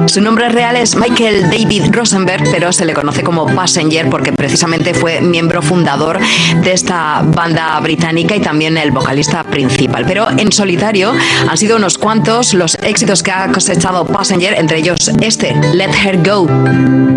Su nombre real es Michael David Rosenberg, pero se le conoce como Passenger porque precisamente fue miembro fundador de esta banda británica y también el vocalista principal. Pero en solitario han sido unos cuantos los éxitos que ha cosechado Passenger, entre ellos este, Let Her Go.